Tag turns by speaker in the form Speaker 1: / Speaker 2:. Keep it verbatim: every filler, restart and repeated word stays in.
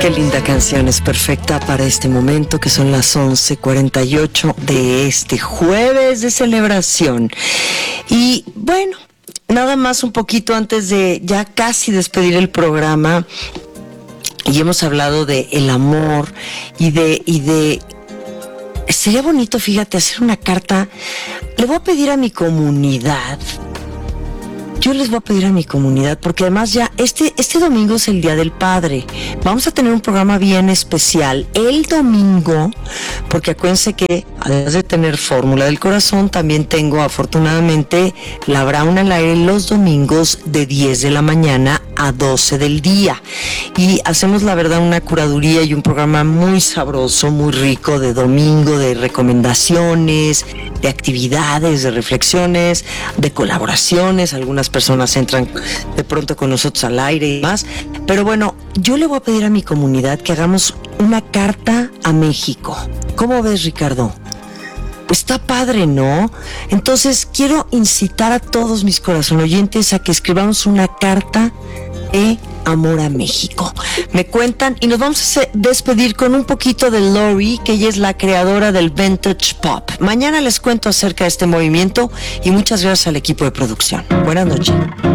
Speaker 1: Qué linda canción, es perfecta para este momento que son las once cuarenta y ocho de este jueves de celebración. Y bueno, nada más un poquito antes de ya casi despedir el programa, y hemos hablado de el amor y de y de sería bonito, fíjate, hacer una carta. Le voy a pedir a mi comunidad. Yo les voy a pedir a mi comunidad, porque además ya este, este domingo es el Día del Padre. Vamos a tener un programa bien especial el domingo, porque acuérdense que además de tener Fórmula del Corazón, también tengo afortunadamente la Brown al aire los domingos de diez de la mañana a doce del día. Y hacemos la verdad una curaduría y un programa muy sabroso, muy rico de domingo, de recomendaciones, de actividades, de reflexiones, de colaboraciones. Algunas personas entran de pronto con nosotros al aire y más, pero bueno, yo le voy a pedir a mi comunidad que hagamos una carta a México. ¿Cómo ves, Ricardo? Está padre, ¿no? Entonces quiero incitar a todos mis corazón oyentes a que escribamos una carta de amor a México. Me cuentan y nos vamos a despedir con un poquito de Lori, que ella es la creadora del Vintage Pop. Mañana les cuento acerca de este movimiento y muchas gracias al equipo de producción. Buenas noches.